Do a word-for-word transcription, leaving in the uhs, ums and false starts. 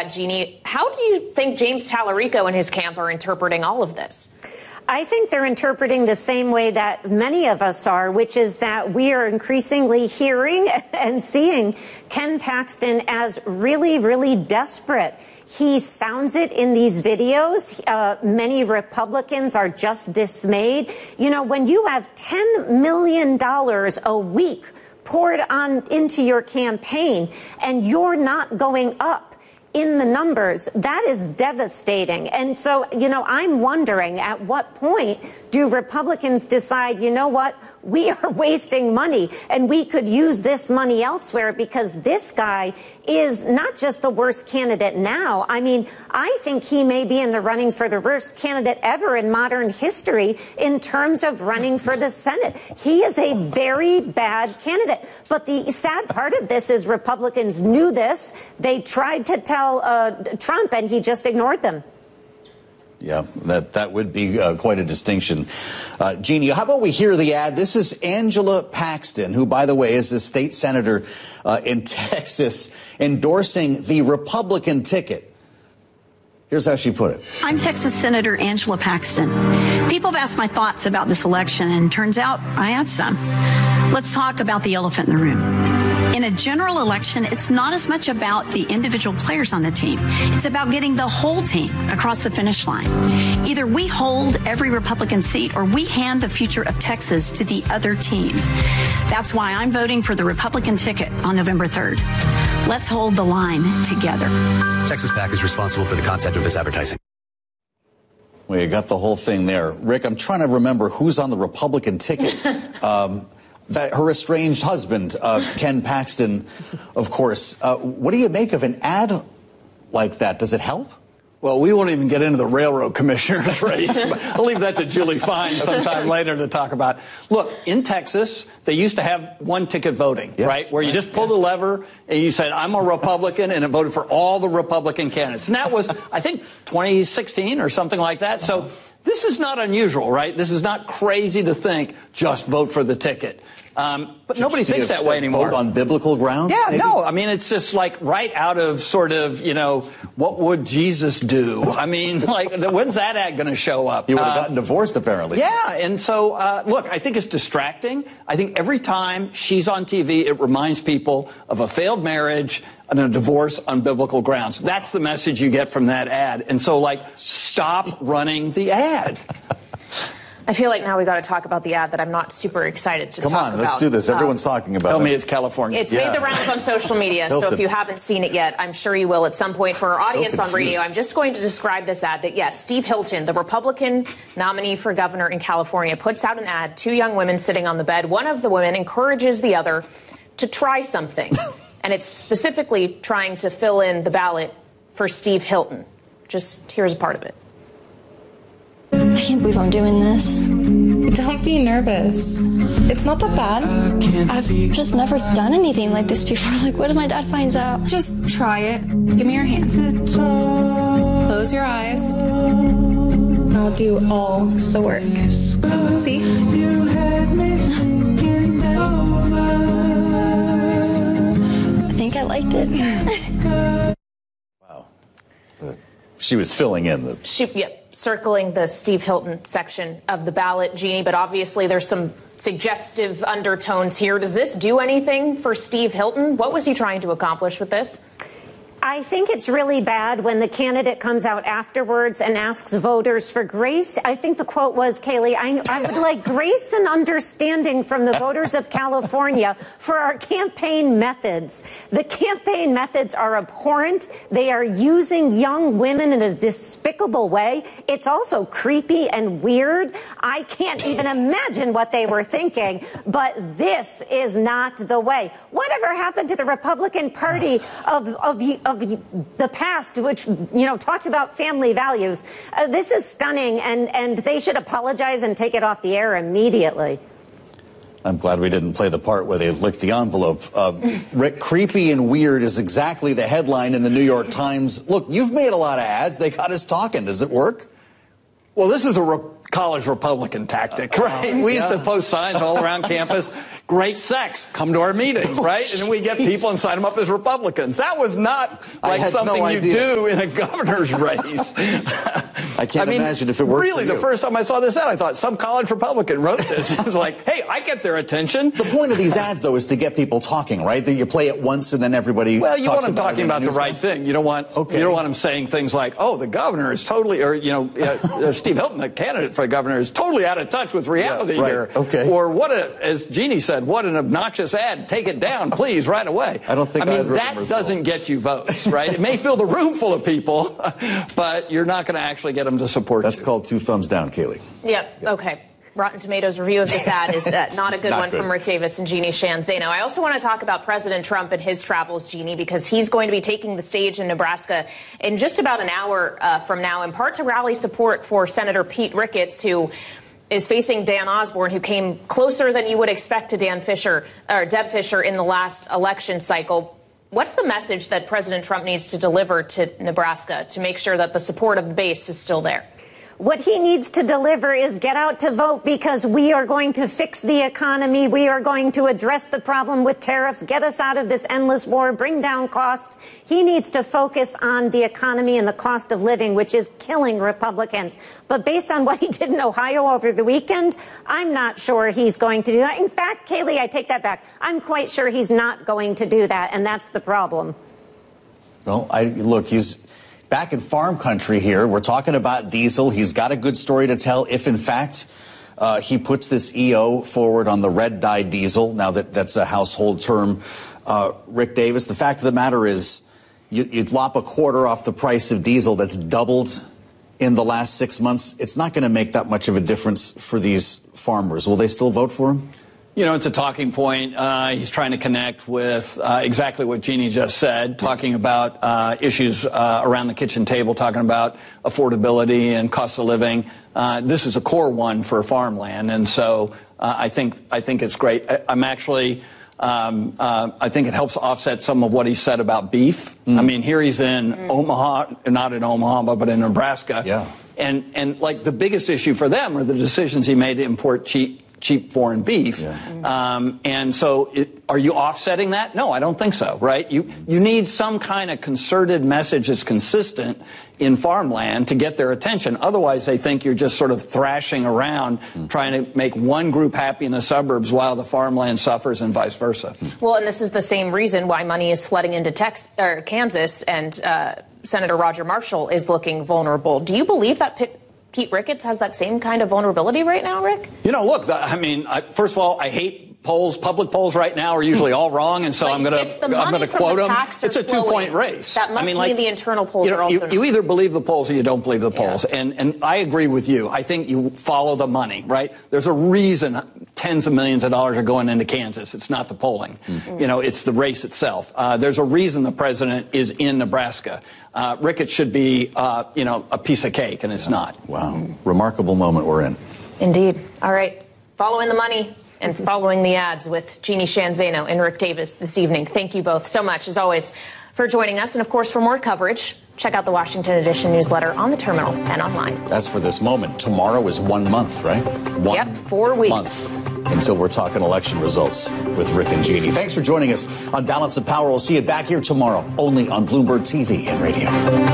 ad, Jeannie. How do you think James Tallarico and his camp are interpreting all of this? I think they're interpreting the same way that many of us are, which is that we are increasingly hearing and seeing Ken Paxton as really, really desperate. He sounds it in these videos. Uh, many Republicans are just dismayed. You know, when you have ten million dollars a week poured on into your campaign and you're not going up in the numbers, that is devastating. And so, you know, I'm wondering at what point do Republicans decide, you know what, we are wasting money and we could use this money elsewhere, because this guy is not just the worst candidate now. I mean, I think he may be in the running for the worst candidate ever in modern history in terms of running for the Senate. He is a very bad candidate. But the sad part of this is Republicans knew this. They tried to tell Uh, Trump, and he just ignored them. Yeah, that, that would be uh, quite a distinction. Uh, Jeannie, how about we hear the ad? This is Angela Paxton, who, by the way, is a state senator uh, in Texas, endorsing the Republican ticket. Here's how she put it. I'm Texas Senator Angela Paxton. People have asked my thoughts about this election, and turns out I have some. Let's talk about the elephant in the room. In a general election, it's not as much about the individual players on the team. It's about getting the whole team across the finish line. Either we hold every Republican seat or we hand the future of Texas to the other team. That's why I'm voting for the Republican ticket on November third. Let's hold the line together. Texas PAC is responsible for the content of this advertising. Well, you got the whole thing there. Rick, I'm trying to remember who's on the Republican ticket. um, That her estranged husband, uh, Ken Paxton, of course. Uh, what do you make of an ad like that? Does it help? Well, we won't even get into the railroad commissioner's race. I'll leave that to Julie Fine sometime later to talk about. Look, in Texas, they used to have one-ticket voting, yes, right? Where you just pulled a lever and you said, I'm a Republican, and it voted for all the Republican candidates. And that was, I think, twenty sixteen or something like that. So this is not unusual, right? This is not crazy to think, just vote for the ticket. Um, but nobody thinks that way anymore. Vote on biblical grounds? Yeah, maybe? no. I mean, it's just like right out of sort of, you know, what would Jesus do? I mean, like, when's that ad going to show up? He would have uh, gotten divorced, apparently. Yeah, and so, uh, look, I think it's distracting. I think every time she's on T V, it reminds people of a failed marriage and a divorce on biblical grounds. That's the message you get from that ad. And so, like, stop running the ad. I feel like now we got to talk about the ad that I'm not super excited to Come talk on, about. let's do this. Everyone's um, talking about Tell it. me it's California. It's yeah. made the rounds on social media, so if you haven't seen it yet, I'm sure you will at some point. For our audience so on radio, I'm just going to describe this ad that, yes, Steve Hilton, the Republican nominee for governor in California, puts out an ad, two young women sitting on the bed. One of the women encourages the other to try something, and it's specifically trying to fill in the ballot for Steve Hilton. Just here's a part of it. I can't believe I'm doing this. Don't be nervous. It's not that bad. I've just never done anything like this before. Like, what if my dad finds out? Just try it. Give me your hand. Close your eyes. I'll do all the work. See? I think I liked it. Wow. She was filling in the... She, yep. Circling the Steve Hilton section of the ballot, Jeannie, but obviously there's some suggestive undertones here. Does this do anything for Steve Hilton? What was he trying to accomplish with this? I think it's really bad when the candidate comes out afterwards and asks voters for grace. I think the quote was, Kaylee, I, I would like grace and understanding from the voters of California for our campaign methods. The campaign methods are abhorrent. They are using young women in a despicable way. It's also creepy and weird. I can't even imagine what they were thinking, but this is not the way. Whatever happened to the Republican Party of, of, of the past, which, you know, talked about family values? Uh, this is stunning, and, and they should apologize and take it off the air immediately. I'm glad we didn't play the part where they licked the envelope. Uh, Rick, creepy and weird is exactly the headline in the New York Times. Look, you've made a lot of ads. They got us talking. Does it work? Well, this is a re college Republican tactic, right? We yeah. used to post signs all around campus. great sex. Come to our meetings, right? And then we get people and sign them up as Republicans. That was not like something no you do in a governor's race. I can't I mean, imagine if it worked really, for you. the first time I saw this ad, I thought some college Republican wrote this. I was like, hey, I get their attention. The point of these ads, though, is to get people talking, right? That you play it once and then everybody Well, you talks want them about talking it in about the newscasts. right thing. You don't want Okay. you don't want them saying things like, "Oh, the governor is totally," or you know, uh, uh, Steve Hilton, the candidate for the governor, is totally out of touch with reality Yeah, right. here. Okay. Or what, a, as Jeannie said, what an obnoxious ad. Take it down, please, right away. I don't think I mean, either of that them are doesn't get you votes, right? It may fill the room full of people, but you're not going to actually get them to support That's you. called two thumbs down, Kaylee. Yep. Okay. Rotten Tomatoes review of this ad is uh, not a good Not one good. from Rick Davis and Jeannie Sheehan Zaino. I also want to talk about President Trump and his travels, Jeannie, because he's going to be taking the stage in Nebraska in just about an hour uh, from now, in part to rally support for Senator Pete Ricketts, who is facing Dan Osborne, who came closer than you would expect to Dan Fisher or Deb Fisher in the last election cycle. What's the message that President Trump needs to deliver to Nebraska to make sure that the support of the base is still there? What he needs to deliver is get out to vote, because we are going to fix the economy. We are going to address the problem with tariffs, get us out of this endless war, bring down costs. He needs to focus on the economy and the cost of living, which is killing Republicans. But based on what he did in Ohio over the weekend, I'm not sure he's going to do that. In fact, Kaylee, I take that back. I'm quite sure he's not going to do that, and that's the problem. Well, I look, he's back in farm country here. We're talking about diesel. He's got a good story to tell if, in fact, uh, he puts this E O forward on the red dye diesel. Now that that's a household term. Uh, Rick Davis, the fact of the matter is you, you'd lop a quarter off the price of diesel that's doubled in the last six months. It's not going to make that much of a difference for these farmers. Will they still vote for him? You know, it's a talking point. Uh, he's trying to connect with uh, exactly what Jeannie just said, talking about uh, issues uh, around the kitchen table, talking about affordability and cost of living. Uh, this is a core one for farmland, and so uh, I think I think it's great. I, I'm actually. Um, uh, I think it helps offset some of what he said about beef. Mm. I mean, here he's in mm. Omaha, not in Omaha, but in Nebraska. Yeah. And and like the biggest issue for them are the decisions he made to import cheap. cheap foreign beef. Yeah. Um, and so it, are you offsetting that? No, I don't think so, right? You, you need some kind of concerted message that's consistent in farmland to get their attention. Otherwise, they think you're just sort of thrashing around mm. trying to make one group happy in the suburbs while the farmland suffers and vice versa. Well, and this is the same reason why money is flooding into Tex- or Kansas, and uh, Senator Roger Marshall is looking vulnerable. Do you believe that P- Pete Ricketts has that same kind of vulnerability right now, Rick? You know, look, the, I mean, I, first of all, I hate polls. Public polls right now are usually all wrong, and so But I'm going if the to I'm money going to from quote the them. tax are It's a two-point flowing, race. That must I mean, mean like, the internal polls you know, are also you, not. you either believe the polls or you don't believe the polls, Yeah. and and I agree with you. I think you follow the money, right? There's a reason tens of millions of dollars are going into Kansas. It's not the polling. Mm-hmm. You know, it's the race itself. Uh, there's a reason the president is in Nebraska. Uh, Ricketts should be, uh, you know, a piece of cake, and it's yeah. not. Wow. Mm-hmm. Remarkable moment we're in. Indeed. All right. Following the money and following the ads with Jeannie Sheehan Zaino and Rick Davis this evening. Thank you both so much, as always, for joining us. And, of course, for more coverage, check out the Washington Edition newsletter on the terminal and online. As for this moment, tomorrow is one month, right? One yep, four weeks. Month until we're talking election results with Rick and Jeannie. Thanks for joining us on Balance of Power. We'll see you back here tomorrow, only on Bloomberg T V and radio.